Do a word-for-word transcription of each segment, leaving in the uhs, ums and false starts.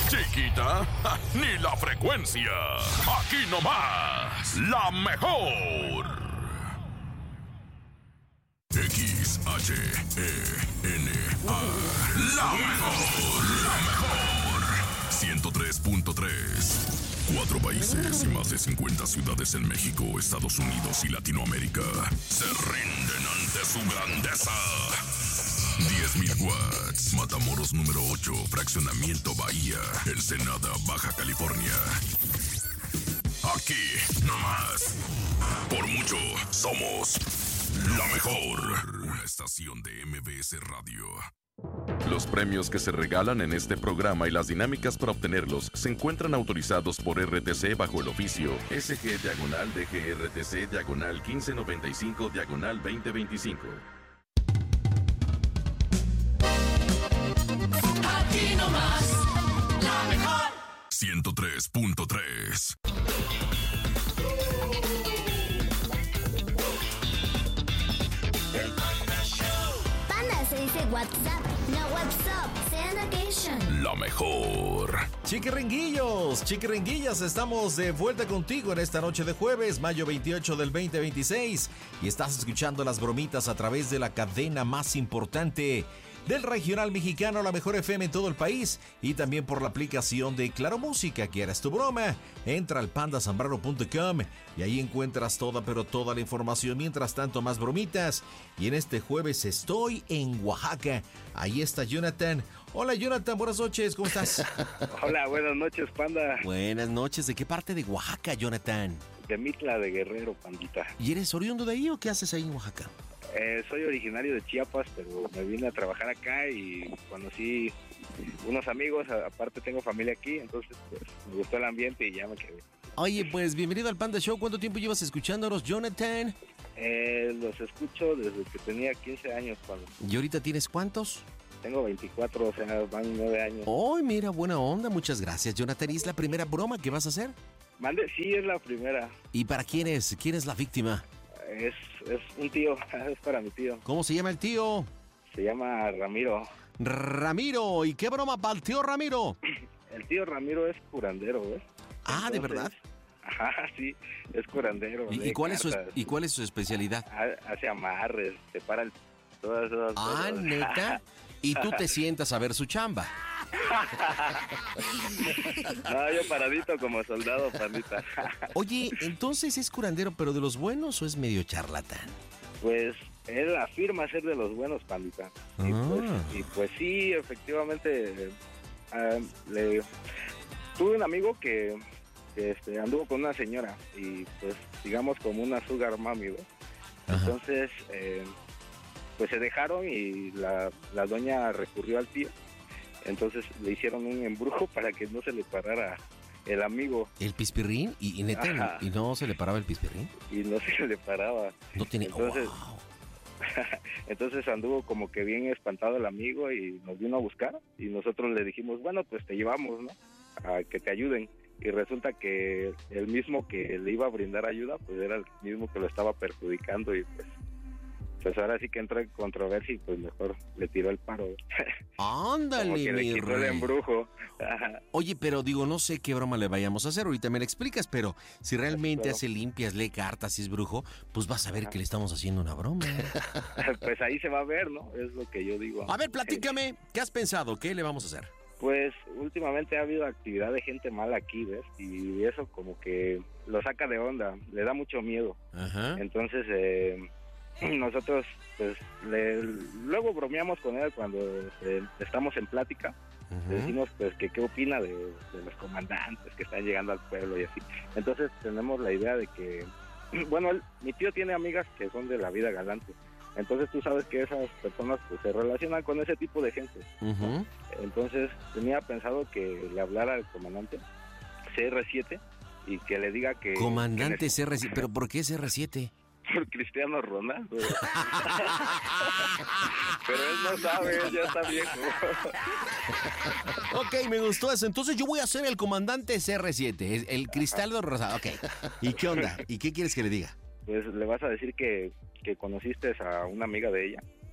Chiquita, ni la frecuencia. Aquí nomás, la mejor. X H E N A. La mejor, la mejor. ciento tres punto tres. Cuatro países y más de cincuenta ciudades en México, Estados Unidos y Latinoamérica se rinden ante su grandeza. diez mil watts. Matamoros número ocho, Fraccionamiento Bahía, Ensenada, Baja California. Aquí, nomás. Por mucho, somos la mejor. Una estación de M B S Radio. Los premios que se regalan en este programa y las dinámicas para obtenerlos se encuentran autorizados por R T C bajo el oficio S G diagonal D G R T C diagonal quince noventa y cinco diagonal veinte veinticinco. Aquí nomás, la mejor. ciento tres punto tres. Panda se dice WhatsApp, no WhatsApp, Send occasion. La mejor. Chiquiringuillos, chiquiringuillas, estamos de vuelta contigo en esta noche de jueves, mayo veintiocho del veinte veintiséis, y estás escuchando las bromitas a través de la cadena más importante del regional mexicano, la mejor F M en todo el país, y también por la aplicación de Claro Música. ¿Quieres tu broma? Entra al panda zambrano punto com y ahí encuentras toda, pero toda la información. Mientras tanto, más bromitas. Y en este jueves estoy en Oaxaca. Ahí está Jonathan. Hola Jonathan, buenas noches, ¿cómo estás? Hola, buenas noches, Panda. Buenas noches, ¿de qué parte de Oaxaca, Jonathan? De Mitla de Guerrero, Pandita. ¿Y eres oriundo de ahí o qué haces ahí en Oaxaca? Eh, soy originario de Chiapas, pero me vine a trabajar acá y conocí unos amigos, aparte tengo familia aquí, entonces pues, me gustó el ambiente y ya me quedé. Oye, pues bienvenido al Panda Show. ¿Cuánto tiempo llevas escuchándonos, Jonathan? Eh, los escucho desde que tenía quince años, Panda. ¿Y ahorita tienes cuántos? Tengo veinticuatro, o sea, van nueve años. Oh, mira, buena onda, muchas gracias, Jonathan. ¿Y es la primera broma que vas a hacer? Mande, sí, es la primera. ¿Y para quién es? ¿Quién es la víctima? Es, es un tío, es para mi tío. ¿Cómo se llama el tío? Se llama Ramiro. Ramiro, ¿y qué broma para el tío Ramiro? El tío Ramiro es curandero, ¿ves? Ah, ¿de verdad? Ajá, sí, es curandero. ¿Y, y, cuál, es su, ¿Y cuál es su especialidad? Hace amarres, separa el, todas esas Ah, cosas. ¿neta? Y tú te sientas a ver su chamba. No, yo paradito como soldado, Pandita. Oye, entonces es curandero, pero ¿de los buenos o es medio charlatán? Pues él afirma ser de los buenos, Pandita. Ah. Y, pues, y pues sí, efectivamente, uh, le... tuve un amigo que, que este, anduvo con una señora y pues digamos como una sugar mami, ¿no? Entonces, eh, pues se dejaron y la, la doña recurrió al tío. Entonces le hicieron un embrujo para que no se le parara el amigo. ¿El pispirrín? ¿Y, y neta, y no se le paraba el pispirrín? Y no se le paraba. No tiene... Entonces, wow. Entonces anduvo como que bien espantado el amigo y nos vino a buscar. Y nosotros le dijimos, bueno, pues te llevamos, ¿no? A que te ayuden. Y resulta que el mismo que le iba a brindar ayuda, pues era el mismo que lo estaba perjudicando y pues... Pues ahora sí que entró en controversia y pues mejor le tiró el paro. Ándale, Como que le mi quitó rey. el embrujo. Ajá. Oye, pero digo, no sé qué broma le vayamos a hacer. Ahorita me la explicas, pero si realmente Claro. hace limpias, lee cartas y es brujo, pues vas a ver que le estamos haciendo una broma. Pues ahí se va a ver, ¿no? Es lo que yo digo. A ver, platícame, ¿qué has pensado? ¿Qué le vamos a hacer? Pues últimamente ha habido actividad de gente mala aquí, ¿ves? Y eso como que lo saca de onda, le da mucho miedo. Ajá. Entonces, eh, nosotros pues le, luego bromeamos con él cuando eh, estamos en plática. Ujú. Le decimos pues que qué opina de, de los comandantes que están llegando al pueblo y así. Entonces tenemos la idea de que, bueno, él- mi tío tiene amigas que son de la vida galante. Entonces tú sabes que esas personas pues se relacionan con ese tipo de gente. Ujú. Entonces tenía pensado que le hablara al comandante C R siete y que le diga que... Comandante que C R siete, ¿pero por qué C R siete? por Cristiano Ronaldo. Pero él no sabe, él ya está viejo. Ok, me gustó eso. Entonces yo voy a ser el comandante C R siete, el, el Cristaldo Rosado. Ok. ¿Y qué onda? ¿Y qué quieres que le diga? Pues le vas a decir que, que conociste a una amiga de ella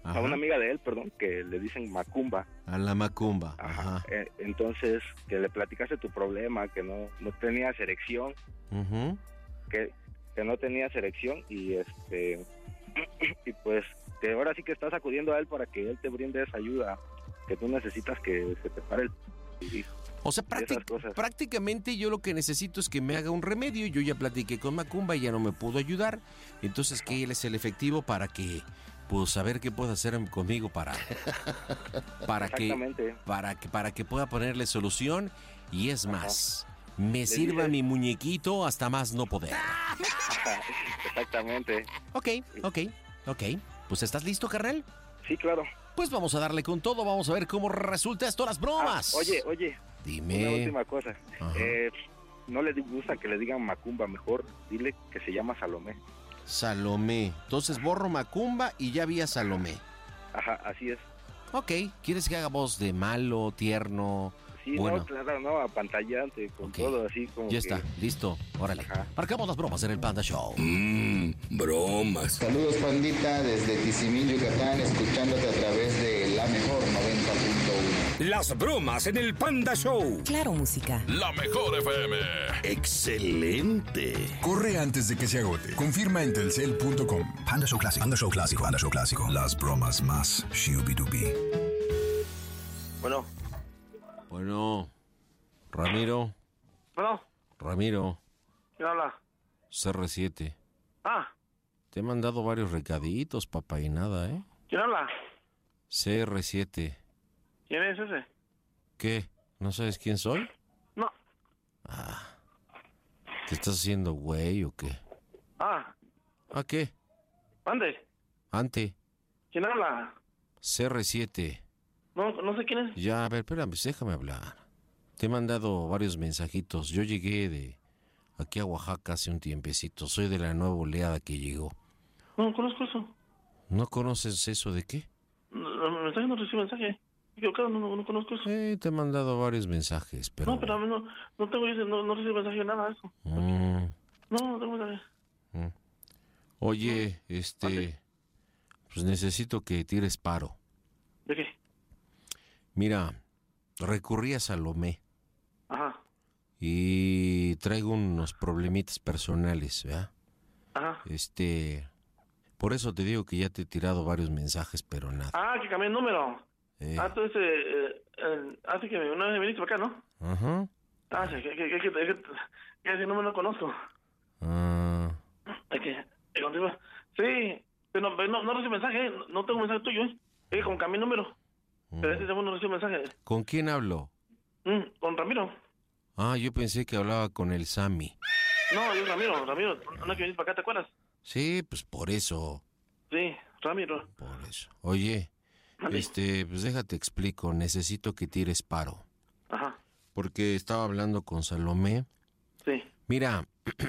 a una amiga de él, perdón, que le dicen Macumba. A la Macumba. Ajá. Ajá. Eh, entonces, que le platicaste tu problema, que no, no tenías erección, Uh-huh. que, que no tenías erección y este y pues que ahora sí que estás acudiendo a él para que él te brinde esa ayuda que tú necesitas, que se te pare el... y- O sea, y esas prácti- cosas. prácticamente yo lo que necesito es que me haga un remedio. Yo ya platiqué con Macumba y ya no me pudo ayudar. Entonces, que él es el efectivo para que, pues, saber qué puede hacer conmigo para, para que, Exactamente. para que, para que pueda ponerle solución. Y es más, me sirva dices- mi muñequito hasta más no poder. Exactamente. Ok, ok, ok. Pues, ¿estás listo, carnal? Sí, claro. Pues vamos a darle con todo. Vamos a ver cómo resulta esto las bromas. Ah, oye, oye, Dime. una última cosa. Ajá. Eh, no le gusta que le digan Macumba, mejor dile que se llama Salomé. Salomé. Entonces borro Macumba y ya vi a Salomé. Ajá, así es. Ok, ¿quieres que haga voz de malo, tierno? Sí, Bueno. no, claro, no, apantallante, con Ok. todo así como Ya que- está, listo, órale. Ajá. Marcamos las bromas en el Panda Show. Mmm, bromas. Saludos, pandita, desde Tizimín, Yucatán, escuchándote a través de La Mejor noventa punto uno. Las bromas en el Panda Show. Claro, música. La mejor F M. Excelente. Corre antes de que se agote. Confirma en telcel punto com. Panda Show Clásico. Panda Show Clásico. Panda Show Clásico. Las bromas más shooby-dooby. Bueno, Bueno, Ramiro, bueno, Ramiro, ¿quién habla? C R siete. Ah, Te he mandado varios recaditos, papá, y nada, ¿eh? ¿quién habla? C R siete. ¿Quién es ese? ¿Qué? ¿No sabes quién soy? No. ¿Te estás haciendo güey o qué? Ah, ¿A qué? ¿dónde? Ante. ¿Quién habla? C R siete. No, no sé quién es. Ya, a ver, espérame, pues déjame hablar. Te he mandado varios mensajitos. Yo llegué de aquí a Oaxaca hace un tiempecito. Soy de la nueva oleada que llegó. No conozco eso. ¿No conoces eso de qué? No, no, mensaje no recibo mensaje. Equivocado, no, no, no conozco eso. Sí, te he mandado varios mensajes, pero... No, pero a mí no, no tengo ese, no, no recibo mensaje de nada de eso. Mm, No, no tengo mensaje. oye, este... Pues necesito que tires paro. ¿De qué? Mira, recurrí a Salomé Ajá, y traigo unos problemitas personales, ¿verdad? ajá. Este... Por eso te digo que ya te he tirado varios mensajes, pero nada. Ah, que cambié el número. Eh, Ah, entonces, eh, eh, hace que una vez viniste para acá, ¿no? Ajá. Ah, sí, que, que, que, que, que, que ese número no conozco. Ah, Es que, eh, continúa. Sí, pero no, no, no recibo mensaje, no, no tengo mensaje tuyo, ¿eh? Es que como cambié el número. Pero este teléfono no recibe mensaje. ¿con quién hablo? Mm, con Ramiro. Ah, yo pensé que hablaba con el Sammy. No, yo Ramiro, Ramiro. No es que viniste para acá, ¿te acuerdas? Sí, pues por eso, Sí, Ramiro. por eso. Oye, Mande. este, pues déjate explico, necesito que tires paro. Ajá, Porque estaba hablando con Salomé. sí. Mira,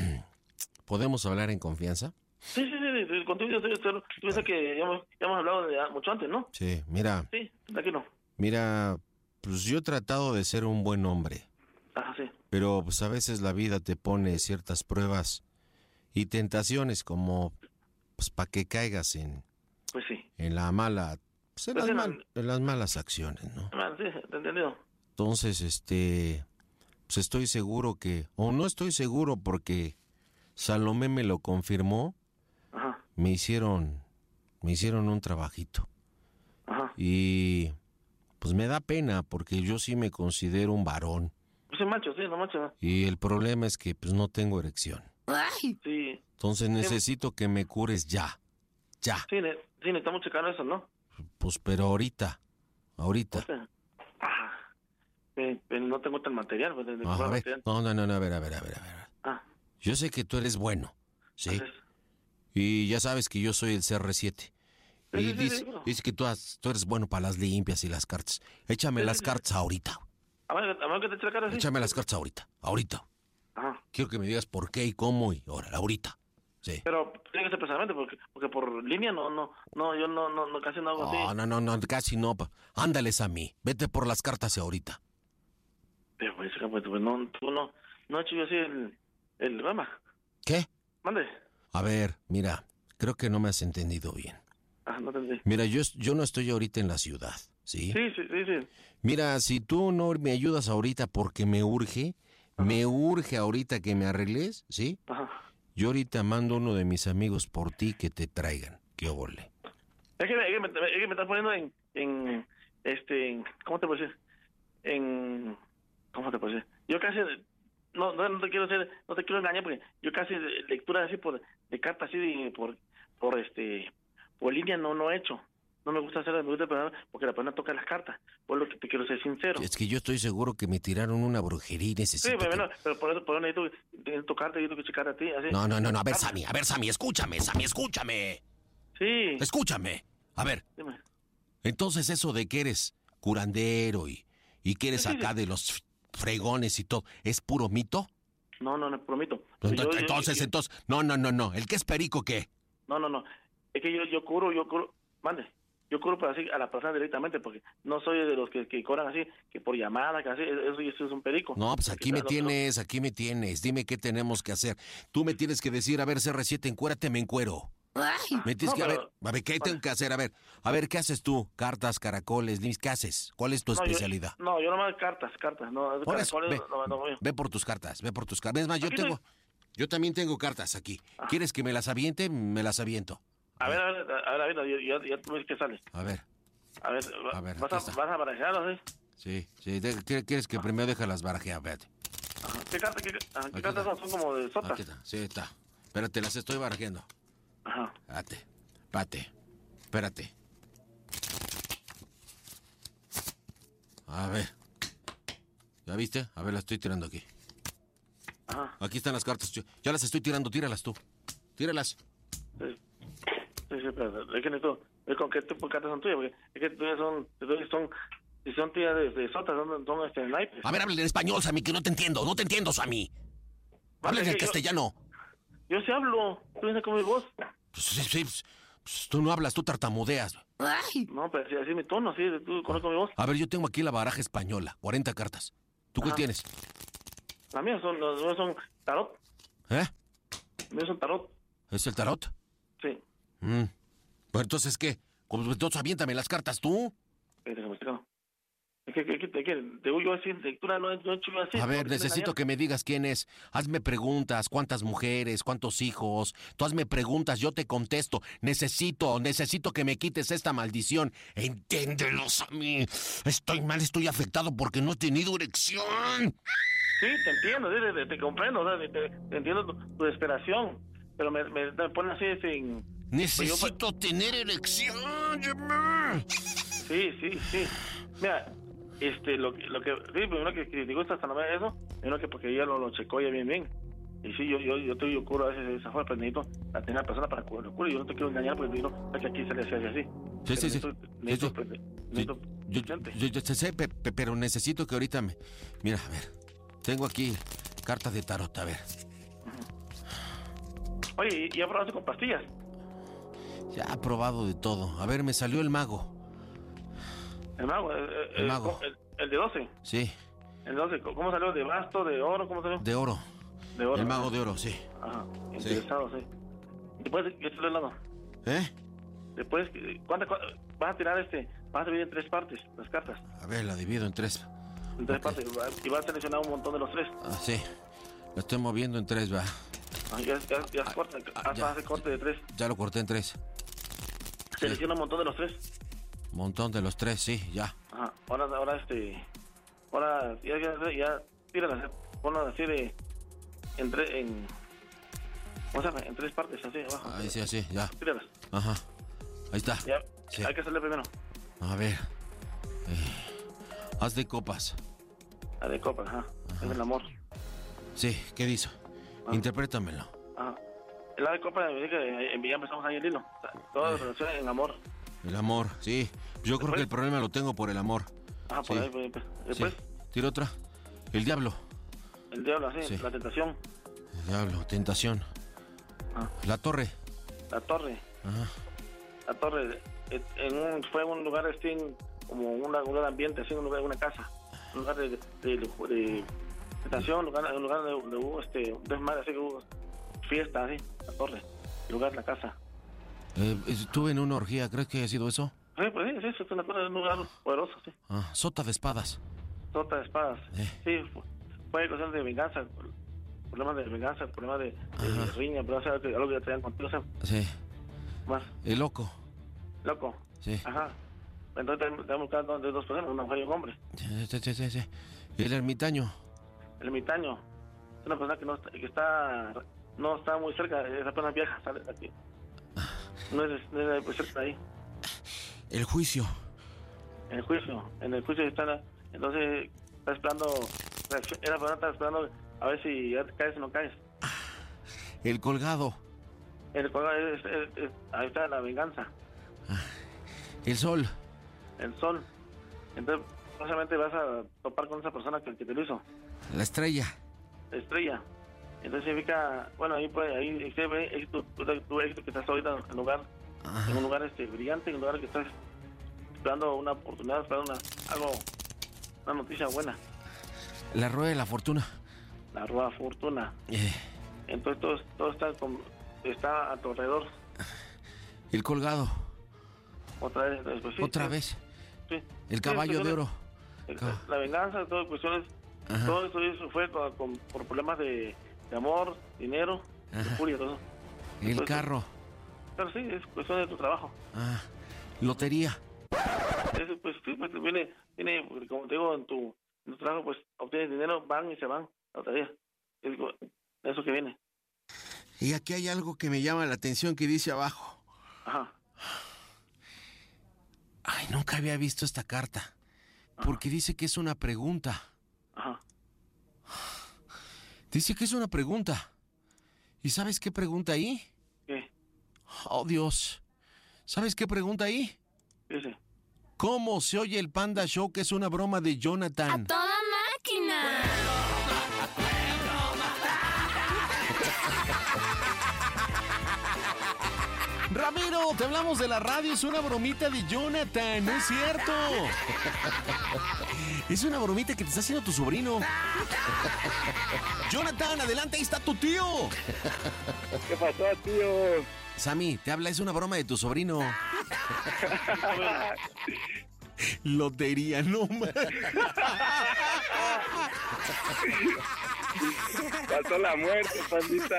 ¿podemos hablar en confianza? Sí, sí, sí, sí, contigo yo estoy, estoy- tú piensas que ya hemos, ya hemos hablado de, mucho antes, ¿no? Sí, mira, Sí, tranquilo. mira, pues yo he tratado de ser un buen hombre, Ajá, sí. pero pues a veces la vida te pone ciertas pruebas y tentaciones como, pues para que caigas en, Pues sí. en la mala, pues en Pues las, en la- mal- en las malas acciones, ¿no? Ah, sí, te he entendido. Entonces, este, pues estoy seguro que, o no estoy seguro porque Salomé me lo confirmó, Ajá, me hicieron, me hicieron un trabajito ajá. y pues me da pena porque yo sí me considero un varón Pues es macho, sí, no macho. y el problema es que pues no tengo erección. Sí, Entonces necesito que me cures ya, ya, sí, ne- sí, necesitamos checar eso, ¿no? pues pero ahorita, ahorita. O sea, ajá. Eh, pero no tengo tal material, pues, de, de Ah, comprar a ver, material. no, no, no, no, a ver, a ver, a ver, a ver. Ah, Yo sé que tú eres bueno, ¿sí? entonces, Y ya sabes que yo soy el C R siete. Sí, Y sí, sí, dice, seguro. dice que tú, has- tú eres bueno para las limpias y las cartas. Échame Sí, las sí, sí. cartas ahorita. a ver, a ver que te eche la cara, sí. Échame las cartas ahorita. Ahorita. Ajá. Quiero que me digas por qué y cómo y ahora, ahorita. Sí. Pero tiene que ser personalmente, porque, porque por línea no, no, no, yo no, no, no casi no hago así. No, no, no, no, casi no. pa- Ándales a mí. Vete por las cartas ahorita. Pero pues, chica, pues, pues, no, tú no, no he hecho yo así el, el rama. ¿Qué? Mande. A ver, mira, creo que no me has entendido bien. Ah, no entendí. Mira, yo, yo no estoy ahorita en la ciudad, ¿sí? Sí, sí, sí, sí. Mira, si tú no me ayudas ahorita porque me urge, Ajá. me urge ahorita que me arregles, ¿sí? Ajá. Yo ahorita mando uno de mis amigos por ti que te traigan. ¿Qué óvole? Es que, es que, me, es que me estás poniendo en, en, este, en, ¿cómo te puedo decir? En, ¿cómo te puedo decir? Yo casi, no, no, no te quiero hacer, no te quiero engañar porque yo casi lectura así por, de cartas así de, por, por este, por línea no, no he hecho. No me gusta hacer la pregunta porque la persona toca las cartas. Por lo que te quiero ser sincero. Es que yo estoy seguro que me tiraron una brujería y necesito. Sí, pero, que... bueno, pero por eso, por eso necesito, necesito tocarte, necesito que checarte a ti. Así. No, no, no, no. A ver, Sammy, a ver, Sammy, escúchame, Sammy, escúchame. Sí. Escúchame. A ver. Dime. Entonces, eso de que eres curandero y, y que eres sí, acá sí. de los fregones y todo, ¿es puro mito? No, no, no es puro mito. Entonces, yo, entonces, yo, yo, entonces, no, no, no, no. ¿El que es perico qué? No, no, no. Es que yo, yo curo, yo curo. Mande. Yo curo para así a la persona directamente porque no soy de los que, que cobran así, que por llamada, que así, eso, eso es un perico. No, pues aquí me tienes, otro. aquí me tienes. Dime qué tenemos que hacer. Tú me tienes que decir, a ver, C R siete, encuérate, me encuero. Ay, me tienes no, que, pero, a ver, a ver, ¿qué vale. tengo que hacer? A ver, a ver, ¿qué haces tú? Cartas, caracoles, ¿qué haces? ¿Cuál es tu no, especialidad? Yo, no, yo nomás cartas, cartas. No, por eso, ve, no, no, no, ve por tus cartas, ve por tus cartas. Es más, yo aquí tengo, estoy. yo también tengo cartas aquí. Ah. ¿Quieres que me las aviente? Me las aviento. A ver, a ver, a ver, a ver, ya, ya tú ves qué sales. A ver. A ver, a ver ¿vas, a, ¿vas a barajearlo, sí? Sí, sí. De, ¿Quieres que ah. primero deje las barajeas? Vete. Ajá. ¿Qué, carta, qué, ajá, ¿qué cartas son? Son como de sotas. Aquí está, sí, está. Espérate, las estoy barajeando. Ajá. Espérate, espérate, espérate. A ver. ¿Ya viste? A ver, las estoy tirando aquí. Ajá. Aquí están las cartas. Ya las estoy tirando, tíralas tú. Tíralas. Sí, sí, sí pero es que necesito... ¿Con qué tipo de cartas son tuyas? Porque es que tuyas son, son, si son tuyas de, de sotas, son, son este, naipes. A ver, háblale en español, Sammy, que no te entiendo, no te entiendo, Sammy. Háblale en castellano. Yo, yo sí hablo, tú dices con mi voz. Pues, sí, sí, pues, tú no hablas, tú tartamudeas. Ay. No, pero así, así es mi tono, así, tú conozco mi voz. A ver, yo tengo aquí la baraja española, cuarenta cartas. ¿Tú Ajá. qué tienes? Las mías son, las mías son tarot. ¿Eh? Las mías son tarot. ¿Es el tarot? Sí. Mm. Pues entonces, ¿qué? Pues entonces aviéntame las cartas tú. Es que, que, que, que, te voy yo a decir, lectura no he hecho yo así. A ver, necesito que me digas quién es. Hazme preguntas, cuántas mujeres, cuántos hijos. Tú hazme preguntas, yo te contesto. Necesito, necesito que me quites esta maldición. Entiéndelos a mí. Estoy mal, estoy afectado porque no he tenido erección. Sí, te entiendo, te, te, te comprendo, o sea, te, te entiendo tu, tu desesperación. Pero me, me, me ponen así sin... Necesito yo, tener erección. Sí, sí, sí. Mira, este, lo, lo que, sí, primero que, que te gusta hasta no ver eso, primero que porque ella lo, lo checó ya bien, bien. Y sí, yo, yo, yo te yo curo a veces esa forma, pero necesito a tener a la persona para cubrir. Yo no te quiero engañar porque digo, es que aquí se le hace así. Sí, sí, sí. Necesito, sí, sí. Necesito, yo, yo, yo, yo sé, pe, pe, pero necesito que ahorita me... Mira, a ver, tengo aquí cartas de tarot, a ver. Oye, ¿y ya probaste con pastillas? Ya he probado de todo. A ver, me salió el mago. ¿El mago? El, el, el mago. El, el de doce. Sí. El doce. ¿Cómo salió? ¿De basto? ¿De oro? ¿Cómo salió? De oro. De oro. El mago de oro, sí. Ajá. Interesado, sí. sí. Después, ¿qué estoy hablando? ¿Eh? Después, ¿cuántas vas a tirar este? Vas a dividir en tres partes las cartas. A ver, la divido en tres. En tres okay. partes. Y vas a seleccionar un montón de los tres. Ah, sí. Lo estoy moviendo en tres, va. Ah, ya, ya, ya ah, corta, ah, ya. Haz corte de tres. Ya lo corté en tres. Selecciona sí. un montón de los tres. Un montón de los tres, sí, ya. Ajá. Ahora, ahora este, ahora ya, ya, ya tíralas, ponlas así de, en tres, en, o sea, en tres partes, así abajo. Ahí sí, así, ya. Tíralas. Ajá. Ahí está. Ya. Sí. Hay que hacerle primero. A ver. Eh, haz de copas. Haz de copas, ajá. ajá. Es el amor. Sí, ¿qué dice? Ah. Interprétamelo. Ajá. El ave de copa, que ya empezamos ahí el hilo. Toda la relación en amor. El amor, sí. Yo ¿Después? creo que el problema lo tengo por el amor. Ah, por sí. ahí, pues, después. Sí. Tira otra. El diablo. El diablo, sí. sí. La tentación. El diablo, tentación. Ah. La torre. La torre. Ajá. La torre. En un, fue un lugar así, como un lugar de ambiente, así, un lugar, una casa. Un lugar de, de, de, de tentación, un lugar, un lugar de, de, de este, desmadre, así que hubo fiesta, así, la torre, el lugar, la casa. Eh, estuve en una orgía, ¿crees que haya sido eso? Sí, pues sí, sí, es una cosa, es un lugar poderoso, sí. Ah, sota de espadas. Sota de espadas. Eh. Sí, fue, fue cuestión de venganza, problemas de venganza, problemas de, de riña, pero o sea, algo que traían contigo, o sea, Sí. más. El loco. Loco. Sí. Ajá. Entonces estamos buscando de dos personas, una mujer y un hombre. Sí, sí, sí, sí, sí. El ermitaño. El ermitaño es una persona que no está, que está no está muy cerca, esa persona viaja, sale de aquí. No es, no es muy cerca de ahí. El juicio. En el juicio, en el juicio está, entonces está esperando, esa persona está esperando a ver si ya caes o no caes. El colgado. El colgado es, es, es, ahí está la venganza. El sol. El sol. Entonces, básicamente vas a topar con esa persona que, que te lo hizo. La estrella. La estrella. Entonces significa, bueno, ahí puede, ahí se ve éxito, tu, tu éxito que estás ahorita en un lugar, Ajá. en un lugar este brillante, en un lugar que estás esperando una oportunidad, esperando una, algo, una noticia buena. La rueda de la fortuna. La rueda fortuna. Eh. Entonces todo, todo está, con, está a tu alrededor. El colgado. Otra vez. Pues, sí, Otra sí, vez. Sí. El caballo sí, de oro. El, la venganza, todo cuestiones. Ajá. Todo eso, eso fue con, con, por problemas de, de amor, dinero, de furia, todo. El Entonces, carro. Pero sí, es cuestión de tu trabajo. Ah. Lotería. Eso, pues sí, pues viene, viene, como te digo, en tu, en tu trabajo, pues obtienes dinero, van y se van, la lotería. Es eso que viene. Y aquí hay algo que me llama la atención que dice abajo. Ajá. Ay, nunca había visto esta carta. Porque dice que es una pregunta. Ajá. Dice que es una pregunta. ¿Y sabes qué pregunta ahí? ¿Qué? Oh, Dios. ¿Sabes qué pregunta ahí? ¿Qué dice? ¿Cómo se oye el Panda Show, que es una broma de Jonathan? ¡A toda máquina! Ramiro, te hablamos de la radio, es una bromita de Jonathan, no es cierto. Es una bromita que te está haciendo tu sobrino. Jonathan, adelante, ahí está tu tío. ¿Qué pasó, tío? Sammy, te habla, es una broma de tu sobrino. Lotería, no más. Pasó la muerte, pandita.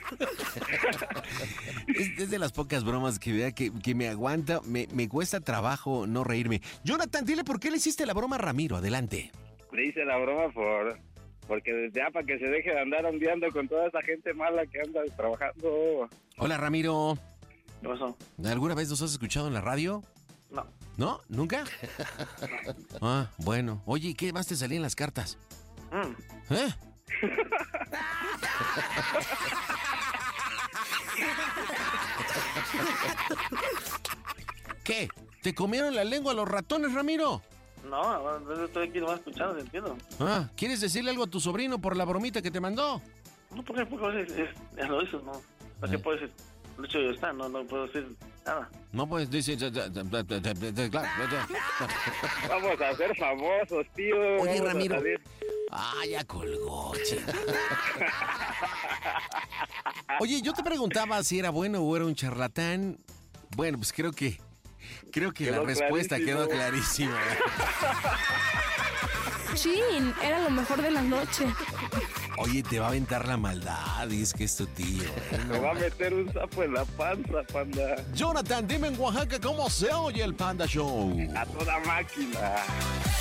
Es, es de las pocas bromas que vea que, que me aguanta, me, me cuesta trabajo no reírme. Jonathan, dile por qué le hiciste la broma a Ramiro, adelante. Le hice la broma por... Porque ya para que se deje de andar ondeando con toda esa gente mala que anda trabajando. Hola, Ramiro. ¿Qué pasó? ¿Alguna vez nos has escuchado en la radio? No. ¿No? ¿Nunca? Ah, bueno. Oye, ¿qué más te salía en las cartas? Mm. ¿Eh? ¿Qué? ¿Te comieron la lengua los ratones, Ramiro? No, no, estoy aquí nomás escuchando, entiendo. Ah, ¿quieres decirle algo a tu sobrino por la bromita que te mandó? No, porque, porque es, es, ya lo hizo, ¿no? ¿Para qué puedo decir? El hecho ya está, no, no puedo decir nada. No puedes decir... Vamos a ser famosos, tío. Oye, Vamos Ramiro. a salir. Ah, ya colgó, chica. Oye, yo te preguntaba si era bueno o era un charlatán. Bueno, pues creo que... Creo que Quedó la respuesta clarísimo. quedó clarísima. Chin, era lo mejor de la noche. Oye, te va a aventar la maldad, y es que es tu tío. ¿eh? Me va a meter un sapo en la panza, panda. Jonathan, dime en Oaxaca cómo se oye el Panda Show. A toda máquina.